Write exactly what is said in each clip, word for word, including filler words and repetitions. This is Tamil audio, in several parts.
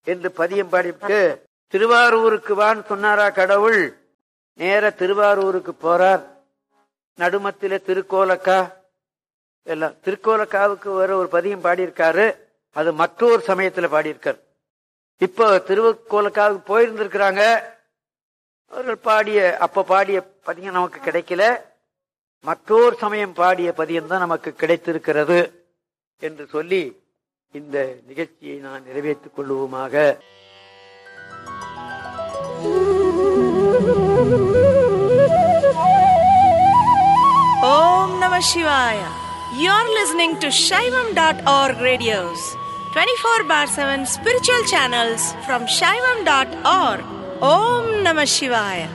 என்று பதியம் பாடிவிட்டு திருவாரூருக்கு வான்னு சொன்னாரா கடவுள். நேர திருவாரூருக்கு போறார். நடுமத்தில திருக்கோலக்கா எல்லாம் திருக்கோலக்காவுக்கு வர ஒரு பதியம் பாடியிருக்காரு. அது மற்றொரு சமயத்துல பாடியிருக்காரு. இப்போ திருக்கோலக்காவுக்கு போயிருந்திருக்கிறாங்க. அவர்கள் பாடிய அப்ப பாடிய பதியம் நமக்கு கிடைக்கல. மற்றொரு சமயம் பாடிய பதியம் தான் நமக்கு கிடைத்திருக்கிறது என்று சொல்லி இந்த நிகழ்ச்சியை நான் நிறைவேற்றிக் கொள்வோமாக. Om Namah Shivaya. You're listening to Shaivam dot org radios, twenty-four bar seven spiritual channels from Shaivam dot org. Om Namah Shivaya.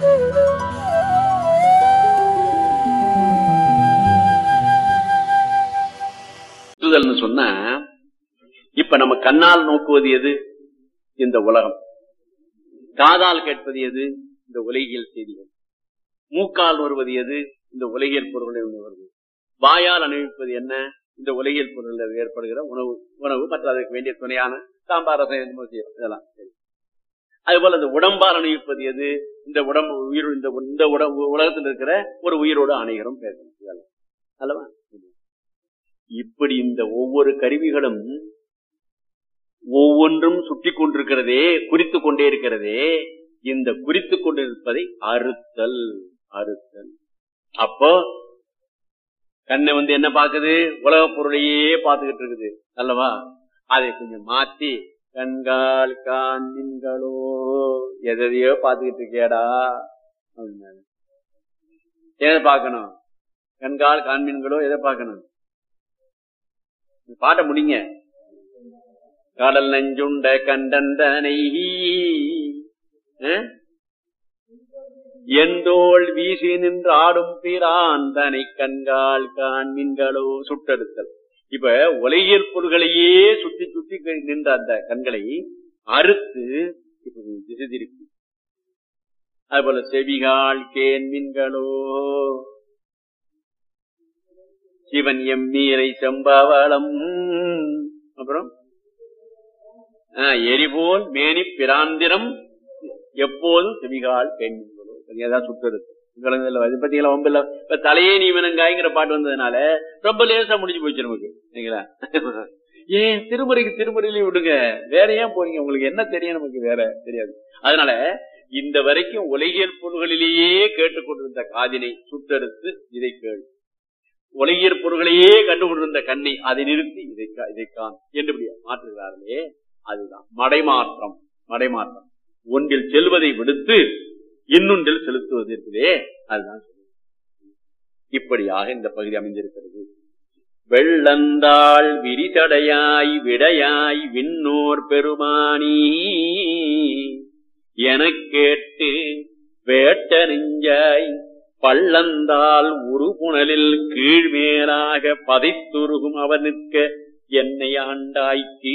சொன்னா இப்ப நம்ம கண்ணால் நோக்குவது எது? இந்த உலகம். காதால் கேட்பது எது? இந்த உலகியல் செய்திகள். மூக்கால் வருவது எது? இந்த உலகியல் பொருள்களை வருவது. வாயால் அனுபவிப்பது என்ன? இந்த உலகியல் பொருள்கள் ஏற்படுகிற உணவு உணவு மற்ற அதற்கு வேண்டிய துணையான சாம்பார் ரசம் இதெல்லாம். அதுபோல இந்த உடம்பால் அனுபவிப்பது எது? இந்த உடம்பு உயிர் இந்த உலகத்தில் இருக்கிற ஒரு உயிரோடு அணைகிறோம் பேசணும் இதெல்லாம் அல்லவா? இப்படி இந்த ஒவ்வொரு கருவிகளும் ஒவ்வொன்றும் சுற்றி கொண்டிருக்கிறதே, குறித்து கொண்டே இருக்கிறதே. இந்த குறித்து கொண்டிருப்பதை அறுத்தல் அறுத்தல். அப்போ கண்ணை வந்து என்ன பாக்குது? உலக பொருளையே பார்த்துக்கிட்டு இருக்குது அல்லவா? அதை கொஞ்சம் மாத்தி கண்கால் காண்களோ எதையோ பார்த்துக்கிட்டு இருக்கியாடா அப்படின்னா எதை பார்க்கணும்? கண்கால் காண்மீன்களோ எதை பார்க்கணும்? பாட்ட முடிங்க. கடல் நஞ்சுண்ட கண்டந்தனை எந்தோள் வீசி நின்று ஆடும் பிரான் தனை கண்கால் காண்மீன்களோ சுட்டெடுத்தல். இப்ப உலகியல் பொருள்களையே சுற்றி சுற்றி நின்ற அந்த கண்களை அறுத்து திசை திருப்பி, அதுபோல செவிகால் கேண்மீன்களோ சிவன் எம்மீரை செம்பவளம், அப்புறம் எரிபோல் மேனி பிராந்திரம் எப்போதும் செவிகால் கேண்மீன்களோ ஏதாவது சுட்டெடுத்து பத்திங்களா? ரொம்ப இல்ல. இப்ப தலையே நீ வேணுங்காய்ங்கிற பாட்டு வந்ததுனால ரொம்ப லேசா முடிஞ்சு போச்சு நமக்கு. சரிங்களா? ஏன் திருமுறைக்கு திருமுறையிலையும் விடுங்க, வேற ஏன் போறீங்க? உங்களுக்கு என்ன தெரியும்? நமக்கு வேற தெரியாது. அதனால இந்த வரைக்கும் உலகியல் பொருள்களிலேயே கேட்டுக்கொண்டிருந்த காதினை சுட்டெடுத்து இதை கேள், உலகியல் பொருள்களையே கண்டுகொண்டிருந்த கண்ணை அதை நிறுத்தி இதை இதைக்கான் என்று மாற்றுகிறார்களே, அதுதான் மடைமாற்றம். மடைமாற்றம் ஒன்றில் செல்வதை விடுத்து இன்னொன்றில் செலுத்துவது இருக்குதே, அதுதான். இப்படியாக இந்த பகுதி அமைந்திருக்கிறது. வெள்ளந்தாள் விரிதடையாய் விடையாய் விண்ணோர் பெருமானி எனக் கேட்டு வேட்ட நெஞ்சாய் பள்ளந்தால் உருபுணலில் கீழ்மேலாக பதைத்துருகும் அவர் நிற்க என்னை ஆண்டாய்க்கு.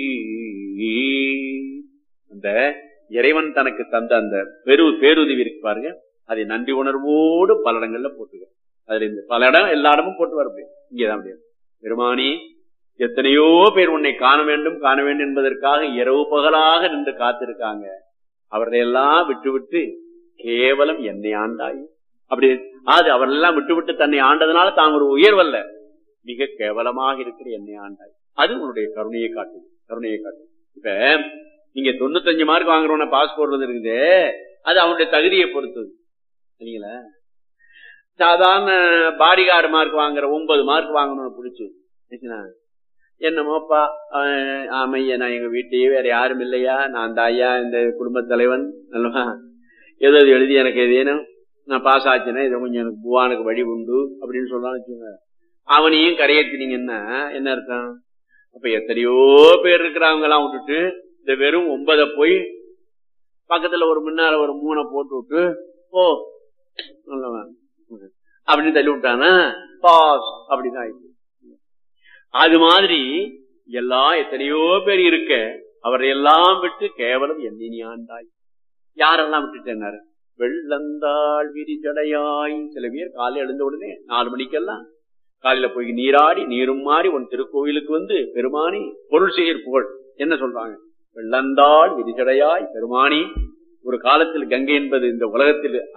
அந்த இறைவன் தனக்கு தந்த அந்த பெரு பேருதவி இருக்கு பாருங்க, அதை நன்றி உணர்வோடு பல இடங்கள்ல போட்டுக்க. அதுல இந்த பல இடம் எல்லா இடமும் போட்டு வர முடியும், இங்கேதான் முடியாது. பெருமானி எத்தனையோ பேர் உன்னை காண வேண்டும் காண வேண்டும் என்பதற்காக இரவு பகலாக நின்று காத்திருக்காங்க. அவர்களையெல்லாம் விட்டு விட்டு கேவலம் என்னை ஆண்டாய். அப்படி அது அவரெல்லாம் விட்டு விட்டு தன்னை ஆண்டதுனால தான் ஒரு உயர்வல்ல, மிக கேவலமாக இருக்கிற என்னை ஆண்டாய். அது உன்னுடைய கருணையை காட்டு, கருணையை காட்டு. இப்ப நீங்க தொண்ணூத்தஞ்சு மார்க் வாங்குறவன பாஸ் போடுறது இருக்குது, அது அவனுடைய தகுதியை பொறுத்தது. சரிங்களா? சாதாரண பாடிகார்டு மார்க் வாங்குற ஒன்பது மார்க் வாங்கணும்னு பிடிச்சு என்னமோப்பா ஆமையா, நான் எங்க வீட்டையே வேற யாரும் இல்லையா, நான் தாயா இந்த குடும்ப தலைவன் அல்லவா, ஏதோ எழுதி எனக்கு ஏதேனும் நான் பாஸ் ஆச்சுன்னா இதை கொஞ்சம் எனக்கு புவானுக்கு வழி உண்டு அப்படின்னு சொல்லலாம்னு வச்சுங்க. அவனையும் கரையேற்றினீங்கன்னா என்ன அர்த்தம்? அப்ப எத்தனையோ பேர் இருக்கிறவங்க எல்லாம் விட்டுட்டு இந்த வெறும் ஒன்பதை போய் பக்கத்துல ஒரு முன்னால ஒரு மூணை போட்டு விட்டு ஓ நல்லவன் அப்படின்னு தள்ளி விட்டானா பாஸ் அப்படிதான் ஆயிடுச்சு. அது மாதிரி எல்லாம் எத்தனையோ பேர் இருக்க அவரையெல்லாம் விட்டு கேவலம் என்னை ஆண்டாய். யாரெல்லாம் விட்டுட்டேன்னாரு? வெள்ளந்தாள் விரிசடையாய். சில பேர் காலையில் எழுந்த உடனே நாலு மணிக்கெல்லாம் காலையில போய் நீராடி நீரும் மாறி உன் திருக்கோயிலுக்கு வந்து பெருமானி பொருள் செய்ய புகழ் என்ன சொல்றாங்க? வெள்ளந்தாள் விரிசடையாய் பெருமானி. ஒரு காலத்தில் கங்கை என்பது இந்த உலகத்தில்